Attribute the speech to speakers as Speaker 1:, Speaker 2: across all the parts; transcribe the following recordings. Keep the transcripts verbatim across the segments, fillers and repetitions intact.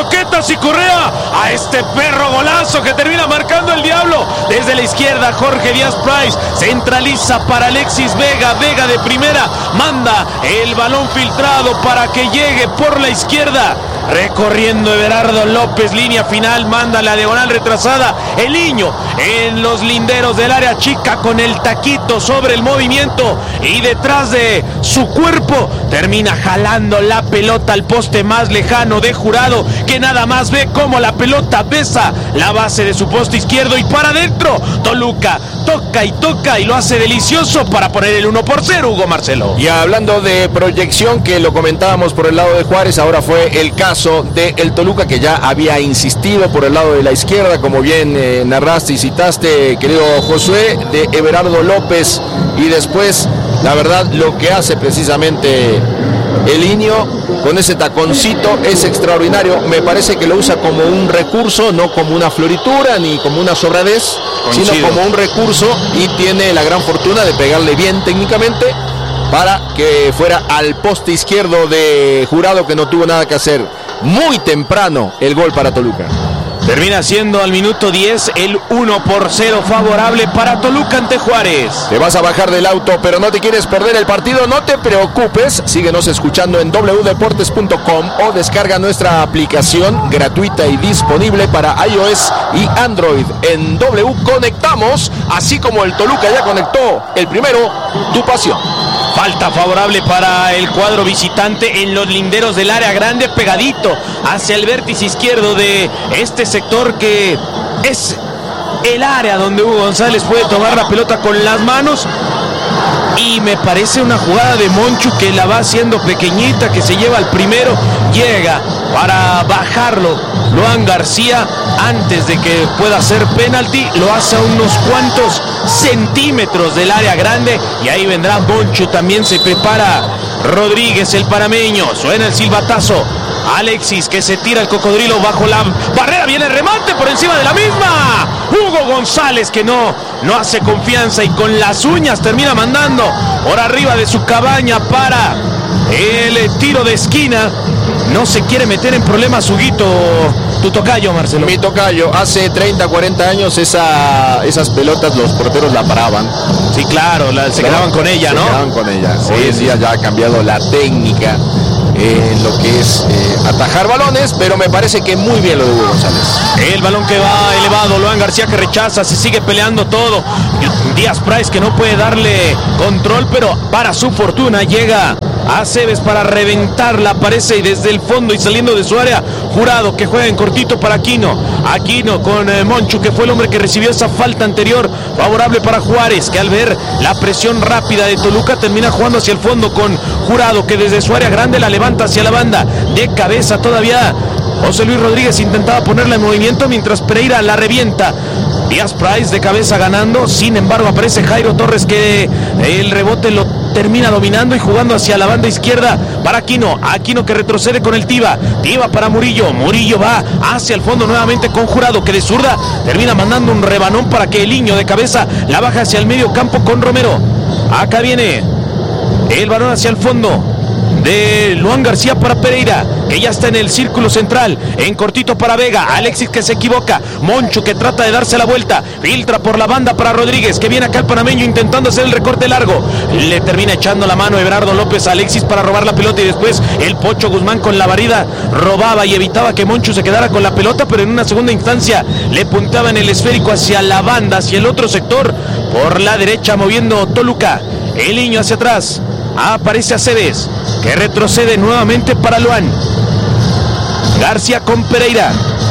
Speaker 1: Roquetas y Correa a este perro golazo que termina marcando el Diablo. Desde la izquierda, Jorge Díaz Price centraliza para Alexis Vega. Vega de primera manda el balón filtrado para que llegue por la izquierda. Recorriendo Everardo López, línea final, manda la diagonal retrasada. El niño en los linderos del área chica con el taquito sobre el movimiento y detrás de su cuerpo termina jalando la pelota al poste más lejano de Jurado, que nada más ve cómo la pelota besa la base de su poste izquierdo y para adentro. Toluca toca y toca y lo hace delicioso para poner el uno por cero, Hugo Marcelo.
Speaker 2: Y hablando de proyección, que lo comentábamos por el lado de Juárez, ahora fue el caso de el Toluca, que ya había insistido por el lado de la izquierda, como bien eh, narraste y citaste, querido Josué, de Everardo López, y después, la verdad, lo que hace precisamente el Iño con ese taconcito es extraordinario. Me parece que lo usa como un recurso, no como una floritura ni como una sobradez, Coincido. sino como un recurso, y tiene la gran fortuna de pegarle bien técnicamente para que fuera al poste izquierdo de Jurado, que no tuvo nada que hacer. Muy temprano el gol para Toluca.
Speaker 1: Termina siendo al minuto diez el uno por cero favorable para Toluca ante Juárez.
Speaker 2: Te vas a bajar del auto, pero no te quieres perder el partido, no te preocupes. Síguenos escuchando en doble u deportes punto com o descarga nuestra aplicación gratuita y disponible para iOS y Android. En W conectamos, así como el Toluca ya conectó el primero, tu pasión.
Speaker 1: Falta favorable para el cuadro visitante en los linderos del área grande, pegadito hacia el vértice izquierdo de este sector, que es el área donde Hugo González puede tomar la pelota con las manos. Y me parece una jugada de Monchu que la va haciendo pequeñita, que se lleva al primero, llega para bajarlo Luan García antes de que pueda hacer penalti, lo hace a unos cuantos centímetros del área grande y ahí vendrá Monchu. También se prepara Rodríguez, el panameño, suena el silbatazo. Alexis, que se tira el cocodrilo bajo la barrera, viene el remate por encima de la misma. Hugo González, que no, no hace confianza y con las uñas termina mandando por arriba de su cabaña para el tiro de esquina. No se quiere meter en problemas, Huguito, tu tocayo, Marcelo.
Speaker 2: Mi tocayo, hace treinta, cuarenta años esa, esas pelotas los porteros la paraban.
Speaker 1: Sí, claro, la, se quedaban con ella, ¿no?
Speaker 2: Se quedaban con ella.
Speaker 1: Sí,
Speaker 2: Hoy en
Speaker 1: sí,
Speaker 2: día
Speaker 1: sí.
Speaker 2: ya ha cambiado la técnica en lo que es eh, atajar balones, pero me parece que muy bien lo de Hugo González.
Speaker 1: El balón que va elevado, Luan García que rechaza, se sigue peleando todo. Díaz Price que no puede darle control, pero para su fortuna llega a Cebes para reventarla, aparece y desde el fondo y saliendo de su área, Jurado que juega en cortito para Aquino. Aquino con eh, Monchu, que fue el hombre que recibió esa falta anterior, favorable para Juárez, que al ver la presión rápida de Toluca termina jugando hacia el fondo con Jurado, que desde su área grande la levanta hacia la banda, de cabeza todavía José Luis Rodríguez intentaba ponerla en movimiento mientras Pereira la revienta. Díaz Price de cabeza ganando, sin embargo aparece Jairo Torres, que el rebote lo termina dominando y jugando hacia la banda izquierda para Aquino. Aquino que retrocede con el Tiva. Tiva para Murillo. Murillo va hacia el fondo nuevamente con Jurado, que de zurda termina mandando un rebanón para que el niño de cabeza la baja hacia el medio campo con Romero. Acá viene el balón hacia el fondo de Luan García para Pereira, que ya está en el círculo central, en cortito para Vega. Alexis que se equivoca, Monchu que trata de darse la vuelta, filtra por la banda para Rodríguez, que viene acá el panameño intentando hacer el recorte largo, le termina echando la mano Everardo López a Alexis para robar la pelota, y después el Pocho Guzmán con la varida robaba y evitaba que Monchu se quedara con la pelota, pero en una segunda instancia le puntaba en el esférico hacia la banda, hacia el otro sector, por la derecha moviendo Toluca. El niño hacia atrás, aparece Aceves, que retrocede nuevamente para Luan García con Pereira,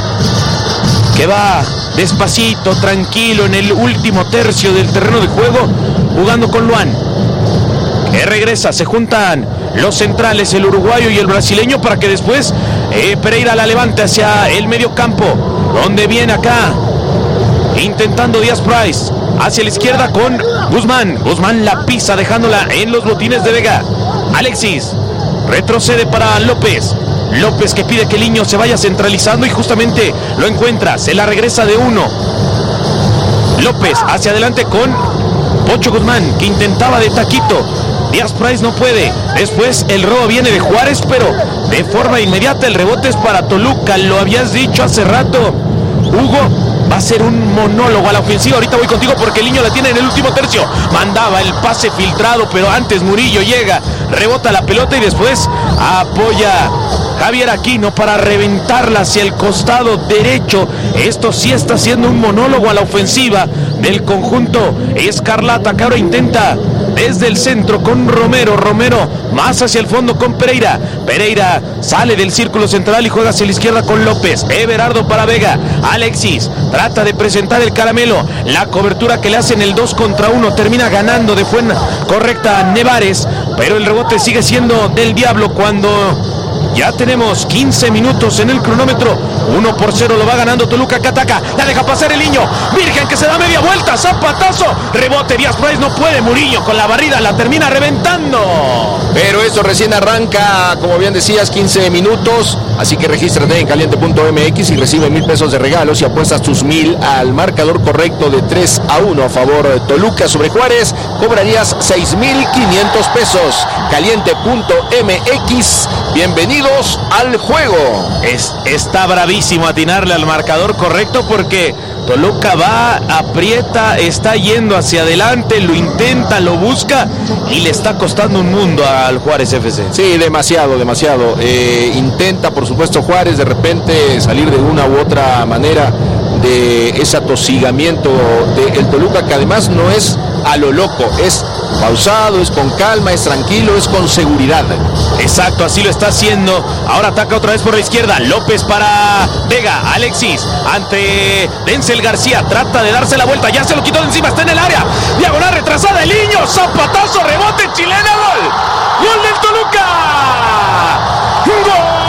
Speaker 1: que va despacito, tranquilo en el último tercio del terreno de juego, jugando con Luan, que regresa. Se juntan los centrales, el uruguayo y el brasileño, para que después eh, Pereira la levante hacia el medio campo, donde viene acá intentando Díaz Price hacia la izquierda con Guzmán. Guzmán la pisa dejándola en los botines de Vega. Alexis retrocede para López. López que pide que el niño se vaya centralizando y justamente lo encuentra. Se la regresa de uno. López hacia adelante con Pocho Guzmán, que intentaba de taquito Díaz Price no puede. Después el robo viene de Juárez, pero de forma inmediata el rebote es para Toluca. Lo habías dicho hace rato, Hugo. Va a ser un monólogo a la ofensiva. Ahorita voy contigo porque el niño la tiene en el último tercio. Mandaba el pase filtrado, pero antes Murillo llega, rebota la pelota y después apoya Javier Aquino para reventarla hacia el costado derecho. Esto sí está siendo un monólogo a la ofensiva del conjunto escarlata, que ahora intenta desde el centro con Romero. Romero más hacia el fondo con Pereira. Pereira sale del círculo central y juega hacia la izquierda con López. Everardo para Vega. Alexis trata de presentar el caramelo. La cobertura que le hacen el dos contra uno termina ganando de forma correcta Nevares, pero el rebote sigue siendo del Diablo cuando ya tenemos quince minutos en el cronómetro. uno por cero lo va ganando Toluca, que ataca. La deja pasar el niño. Virgen que se da media vuelta. Zapatazo. Rebote. Díaz Price no puede. Murillo con la barrida la termina reventando.
Speaker 2: Pero esto recién arranca, como bien decías, quince minutos. Así que regístrate en caliente punto m x y recibe mil pesos de regalos y apuestas tus mil al marcador correcto de tres a uno a favor de Toluca sobre Juárez. Cobrarías seis mil quinientos pesos. caliente punto m x. Bienvenidos al juego.
Speaker 1: Es, está bravísimo atinarle al marcador correcto porque Toluca va, aprieta, está yendo hacia adelante, lo intenta, lo busca y le está costando un mundo al Juárez F C.
Speaker 2: Sí, demasiado, demasiado. Eh, intenta, por supuesto, Juárez de repente salir de una u otra manera de ese atosigamiento del Toluca, que además no es a lo loco, es pausado, es con calma, es tranquilo, es con seguridad.
Speaker 1: Exacto, así lo está haciendo. Ahora ataca otra vez por la izquierda. López para Vega. Alexis ante Denzel García. Trata de darse la vuelta. Ya se lo quitó de encima. Está en el área. Diagonal retrasada. El niño. Zapatazo. Rebote. Chilena. Gol. Gol del Toluca. ¡Gol!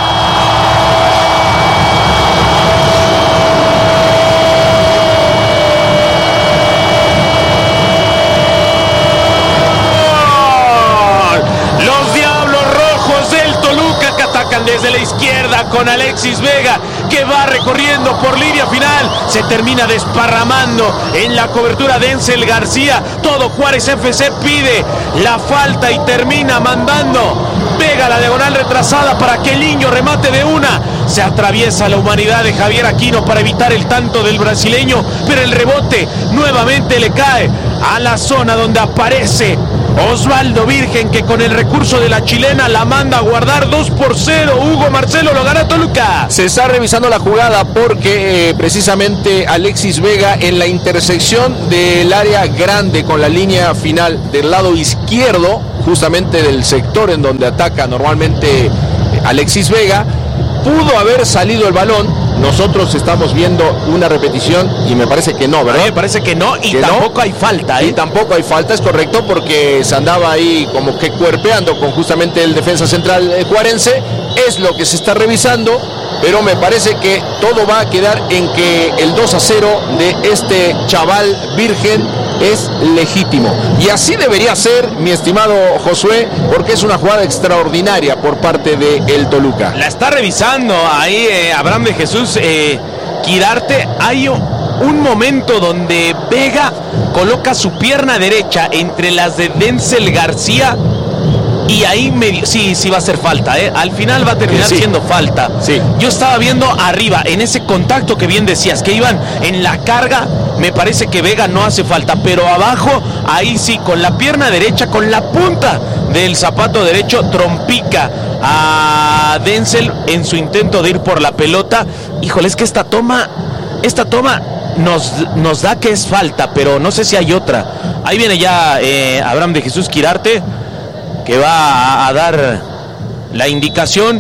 Speaker 1: Desde la izquierda con Alexis Vega, que va recorriendo por línea final, se termina desparramando en la cobertura Denzel García. Todo Juárez F C pide la falta y termina mandando Vega la diagonal retrasada para que el niño remate de una. Se atraviesa la humanidad de Javier Aquino para evitar el tanto del brasileño, pero el rebote nuevamente le cae a la zona donde aparece Osvaldo Virgen, que con el recurso de la chilena la manda a guardar. Dos por cero. Hugo Marcelo, lo gana Toluca.
Speaker 2: Se está revisando la jugada porque eh, precisamente Alexis Vega en la intersección del área grande con la línea final del lado izquierdo, justamente del sector en donde ataca normalmente Alexis Vega, pudo haber salido el balón. Nosotros estamos viendo una repetición y me parece que no, ¿verdad?
Speaker 1: A mí me parece que no y que tampoco no. hay falta, ¿eh?
Speaker 2: Y tampoco hay falta, es correcto, porque se andaba ahí como que cuerpeando con justamente el defensa central eh, juarense. Es lo que se está revisando, pero me parece que todo va a quedar en que el dos a cero de este chaval Virgen es legítimo. Y así debería ser, mi estimado Josué, porque es una jugada extraordinaria por parte de el Toluca.
Speaker 1: La está revisando ahí eh, Abraham de Jesús eh, Quirarte. Hay un momento donde Vega coloca su pierna derecha entre las de Denzel García y ahí medio, sí, sí va a ser falta, ¿eh? Al final va a terminar sí. siendo falta.
Speaker 2: Sí.
Speaker 1: Yo estaba viendo arriba, en ese contacto que bien decías, que iban en la carga, me parece que Vega no hace falta, pero abajo, ahí sí, con la pierna derecha, con la punta del zapato derecho, trompica a Denzel en su intento de ir por la pelota. Híjole, es que esta toma, esta toma nos, nos da que es falta, pero no sé si hay otra. Ahí viene ya eh, Abraham de Jesús Quirarte, que va a, a dar la indicación.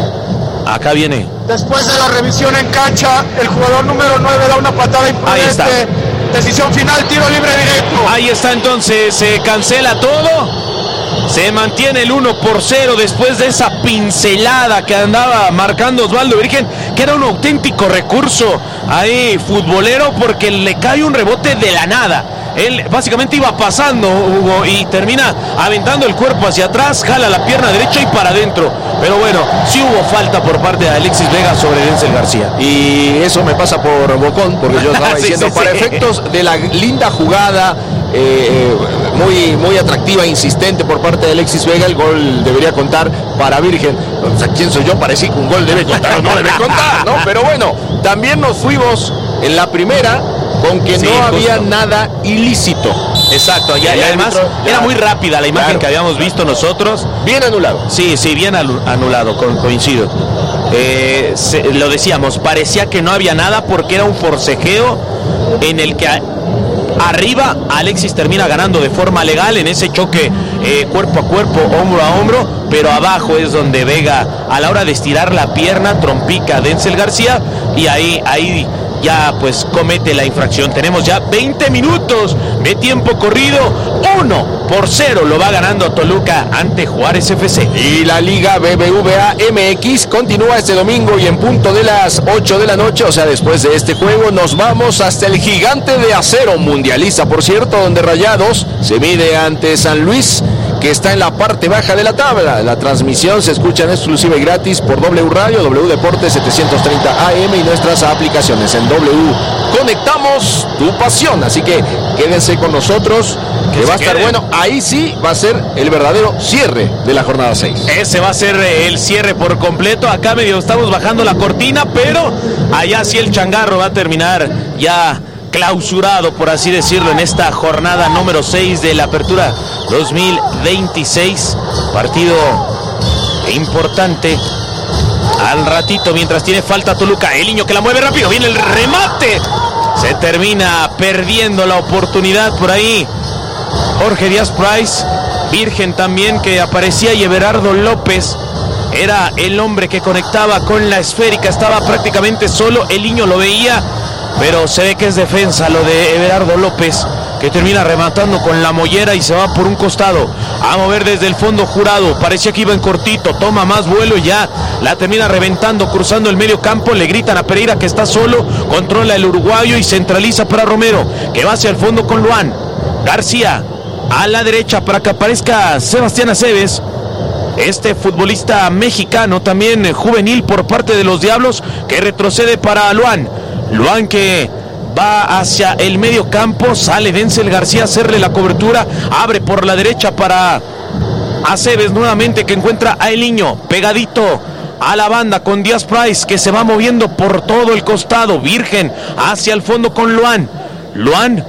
Speaker 1: Acá viene.
Speaker 3: Después de la revisión en cancha, el jugador número nueve da una patada imprudente.
Speaker 1: Ahí está.
Speaker 3: Decisión final, tiro libre directo.
Speaker 1: Ahí está, entonces se cancela todo. Se mantiene el uno por cero después de esa pincelada que andaba marcando Osvaldo Virgen, que era un auténtico recurso ahí futbolero, porque le cae un rebote de la nada. Él básicamente iba pasando, Hugo, y termina aventando el cuerpo hacia atrás, jala la pierna derecha y para adentro. Pero bueno, sí hubo falta por parte de Alexis Vega sobre Denzel García.
Speaker 2: Y eso me pasa por bocón, porque yo estaba
Speaker 1: sí,
Speaker 2: diciendo,
Speaker 1: sí,
Speaker 2: para
Speaker 1: sí.
Speaker 2: efectos de la linda jugada, eh, muy, muy atractiva, insistente por parte de Alexis Vega. El gol debería contar para Virgen. O sea, ¿quién soy yo para decir que un gol debe contar o no debe contar, ¿no? Pero bueno, también nos fuimos en la primera con que sí, no justo. había nada ilícito.
Speaker 1: Exacto, y, y además árbitro, era muy rápida la imagen claro, que habíamos visto nosotros.
Speaker 2: Bien anulado.
Speaker 1: Sí, sí, bien anulado, coincido. Eh, se, lo decíamos, parecía que no había nada porque era un forcejeo en el que a, arriba Alexis termina ganando de forma legal en ese choque eh, cuerpo a cuerpo, hombro a hombro, pero abajo es donde Vega, a la hora de estirar la pierna, trompica a Denzel García y ahí, ahí ya pues comete la infracción. Tenemos ya veinte minutos de tiempo corrido, uno por cero lo va ganando Toluca ante Juárez F C.
Speaker 2: Y la Liga B B V A M X continúa este domingo y en punto de las ocho de la noche, o sea después de este juego, nos vamos hasta el Gigante de Acero, mundialista por cierto, donde Rayados se mide ante San Luis, que está en la parte baja de la tabla. La transmisión se escucha en exclusiva y gratis por W Radio, W Deportes setecientos treinta A M y nuestras aplicaciones en W. Conectamos tu pasión, así que quédense con nosotros, que, que va a estar queden. bueno. Ahí sí va a ser el verdadero cierre de la jornada seis.
Speaker 1: Ese va a ser el cierre por completo. Acá medio estamos bajando la cortina, pero allá sí el changarro va a terminar ya clausurado, por así decirlo, en esta jornada número seis de la Apertura dos mil veintiséis. Partido importante. Al ratito, mientras tiene falta Toluca, el niño que la mueve rápido, viene el remate. Se termina perdiendo la oportunidad por ahí Jorge Díaz Price. Virgen también que aparecía, y Everardo López era el hombre que conectaba con la esférica. Estaba prácticamente solo, el niño lo veía, pero se ve que es defensa lo de Everardo López, que termina rematando con la mollera y se va por un costado a mover desde el fondo Jurado. Parecía que iba en cortito, toma más vuelo y ya la termina reventando, cruzando el medio campo. Le gritan a Pereira que está solo, controla el uruguayo y centraliza para Romero, que va hacia el fondo con Luan. García a la derecha para que aparezca Sebastián Aceves, este futbolista mexicano también juvenil por parte de los Diablos, que retrocede para Luan. Luan que va hacia el medio campo, sale Denzel García a hacerle la cobertura, abre por la derecha para Aceves nuevamente, que encuentra a El Niño pegadito a la banda con Díaz Price, que se va moviendo por todo el costado. Virgen hacia el fondo con Luan. Luan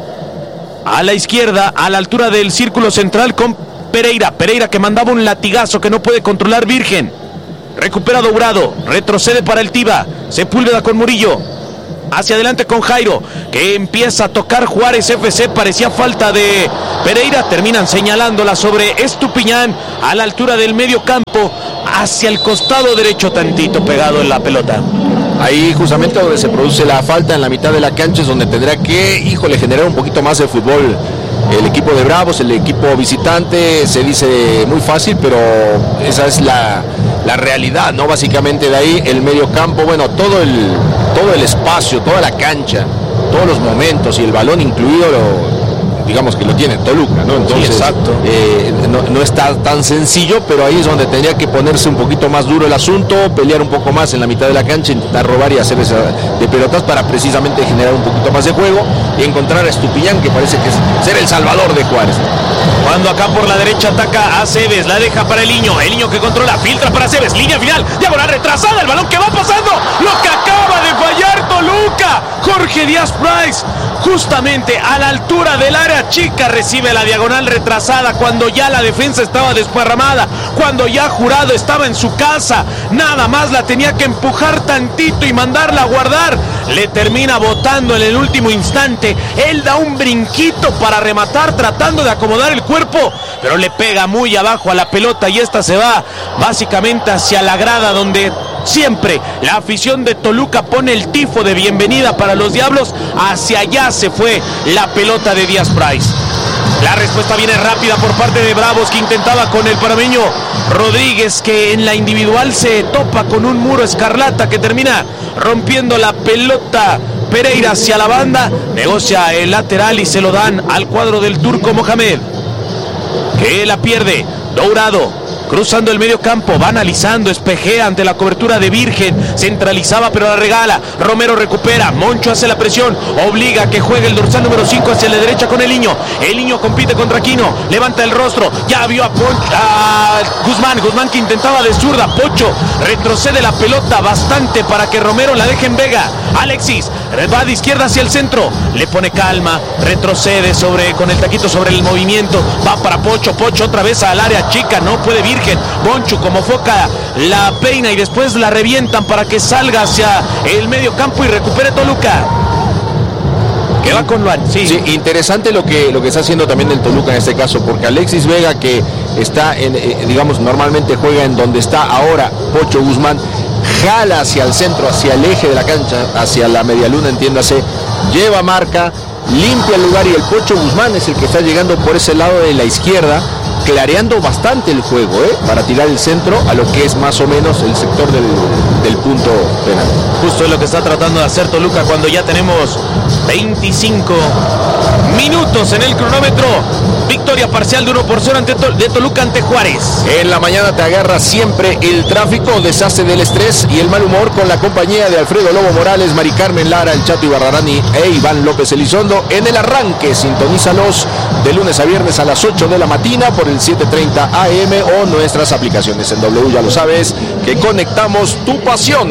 Speaker 1: a la izquierda, a la altura del círculo central con Pereira. Pereira que mandaba un latigazo que no puede controlar Virgen. Recupera Dourado, retrocede para el Tiba. Sepúlveda con Murillo. Hacia adelante con Jairo, que empieza a tocar Juárez F C. Parecía falta de Pereira. Terminan señalándola sobre Estupiñán a la altura del medio campo, hacia el costado derecho, tantito pegado en la pelota.
Speaker 2: Ahí justamente donde se produce la falta, en la mitad de la cancha, es donde tendrá que, híjole, generar un poquito más de fútbol el equipo de Bravos, el equipo visitante. Se dice muy fácil, pero esa es la, la realidad, ¿no? Básicamente de ahí el medio campo, bueno, todo el, todo el espacio, toda la cancha, todos los momentos y el balón incluido, lo, digamos que lo tiene Toluca, ¿no? Entonces,
Speaker 1: sí, exacto.
Speaker 2: Eh, no, no está tan sencillo, pero ahí es donde tendría que ponerse un poquito más duro el asunto, pelear un poco más en la mitad de la cancha, intentar robar y hacer esa de pelotas para precisamente generar un poquito más de juego y encontrar a Estupiñán, que parece que es ser el salvador de Juárez.
Speaker 1: Cuando acá por la derecha ataca a Aceves, la deja para el niño, el niño que controla, filtra para Aceves, línea final, diagonal retrasada, el balón que va pasando, lo que acaba de fallar Toluca. Jorge Díaz Price, justamente a la altura del área chica, recibe la diagonal retrasada cuando ya la defensa estaba desparramada, cuando ya Jurado estaba en su casa, nada más la tenía que empujar tantito y mandarla a guardar. Le termina botando en el último instante, él da un brinquito para rematar tratando de acomodar el cuerpo, pero le pega muy abajo a la pelota y esta se va básicamente hacia la grada, donde siempre la afición de Toluca pone el tifo de bienvenida para los Diablos. Hacia allá se fue la pelota de Díaz Price. La respuesta viene rápida por parte de Bravos, que intentaba con el panameño Rodríguez, que en la individual se topa con un muro escarlata que termina rompiendo la pelota. Pereira hacia la banda, negocia el lateral y se lo dan al cuadro del turco Mohamed, que la pierde. Dourado cruzando el medio campo, va analizando, espejea ante la cobertura de Virgen, centralizaba pero la regala, Romero recupera, Moncho hace la presión, obliga a que juegue el dorsal número cinco hacia la derecha con el niño, el niño compite contra Aquino, levanta el rostro, ya vio a, Poncho, a Guzmán, Guzmán que intentaba de zurda, Pocho retrocede la pelota bastante para que Romero la deje en Vega, Alexis va de izquierda hacia el centro, le pone calma, retrocede sobre con el taquito sobre el movimiento, va para Pocho, Pocho otra vez al área chica, no puede Virgen, Monchu como foca la peina y después la revientan para que salga hacia el medio campo y recupere Toluca. Que va con Luan, sí.
Speaker 2: Sí, interesante lo que, lo que está haciendo también el Toluca en este caso, porque Alexis Vega, que está en, eh, digamos, normalmente juega en donde está ahora Pocho Guzmán, jala hacia el centro, hacia el eje de la cancha, hacia la medialuna, entiéndase, lleva marca, limpia el lugar y el Pocho Guzmán es el que está llegando por ese lado de la izquierda, clareando bastante el juego, ¿eh? Para tirar el centro a lo que es más o menos el sector del, del punto penal.
Speaker 1: Justo es lo que está tratando de hacer Toluca cuando ya tenemos veinticinco minutos en el cronómetro. Victoria parcial de uno por cero ante Tol- de Toluca ante Juárez.
Speaker 2: En la mañana te agarra siempre el tráfico, deshace del estrés y el mal humor con la compañía de Alfredo Lobo Morales, Mari Carmen Lara, el Chato Ibarrarani e Iván López Elizondo. En el arranque, sintonízalos de lunes a viernes a las ocho de la mañana por el siete treinta A M o nuestras aplicaciones en W, ya lo sabes, que conectamos tu pasión.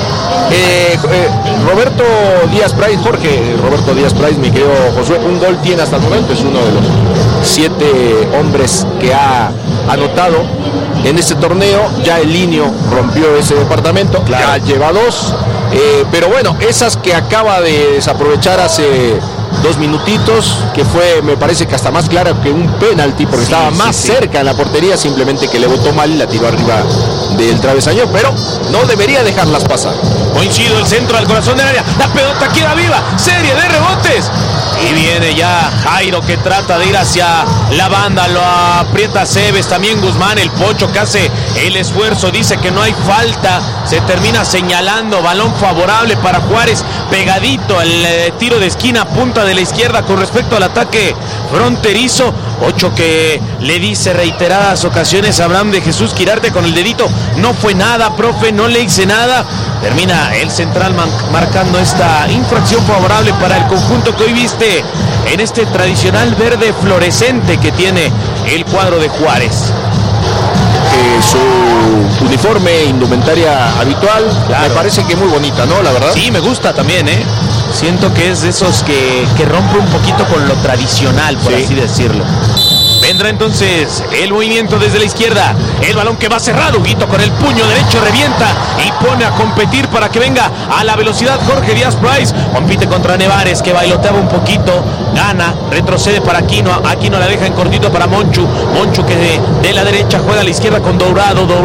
Speaker 2: Eh, eh, Roberto Díaz Price, Jorge Roberto Díaz Price, mi querido Josué, un gol tiene hasta el momento, es uno de los siete hombres que ha anotado en este torneo. Ya el Linio rompió ese departamento, claro. Ya lleva dos, eh, pero bueno, esas que acaba de desaprovechar hace dos minutitos, que fue, me parece que hasta más clara que un penalti, porque sí, estaba más sí, cerca sí. en la portería, simplemente que le botó mal y la tiró arriba del travesaño, pero no debería dejarlas pasar.
Speaker 1: Coincido, el centro al corazón del área, la pelota queda viva, serie de rebotes, y viene ya Jairo que trata de ir hacia la banda, lo aprieta Cebes, también Guzmán, el Pocho que hace el esfuerzo, dice que no hay falta, se termina señalando, balón favorable para Juárez, pegadito al eh, tiro de esquina, punta de la izquierda con respecto al ataque fronterizo. Ocho que le dice reiteradas ocasiones a Abraham de Jesús Quirarte con el dedito, no fue nada, profe, no le hice nada. Termina el central man- marcando esta infracción favorable para el conjunto que hoy viste en este tradicional verde fluorescente que tiene el cuadro de Juárez.
Speaker 2: Eh, su uniforme, indumentaria habitual, claro. Me parece que muy bonita, ¿no? La verdad.
Speaker 1: Sí, me gusta también, ¿eh? Siento que es de esos que, que rompe un poquito con lo tradicional, por sí. así decirlo. Vendrá entonces el movimiento desde la izquierda, el balón que va cerrado, Huguito con el puño derecho revienta y pone a competir para que venga a la velocidad Jorge Díaz Price, compite contra Nevares que bailoteaba un poquito, gana, retrocede para Aquino, Aquino la deja en cortito para Monchu, Monchu que de, de la derecha juega a la izquierda con Dourado, Dourado